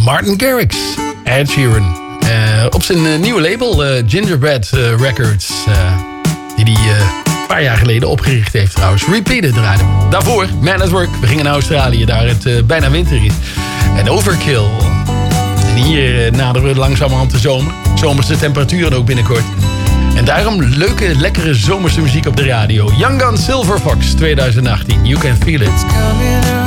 Martin Garrix, Ed Sheeran. Op zijn nieuwe label, Gingerbread Records. Die hij een paar jaar geleden opgericht heeft trouwens. Repeated draaide. Daarvoor Man at Work. We gingen naar Australië, daar het bijna winter is. En Overkill. En hier naderen we langzamerhand de zomer. Zomerse temperaturen ook binnenkort. En daarom leuke, lekkere zomerse muziek op de radio. Young Guns, Silver Fox 2018. You Can Feel It.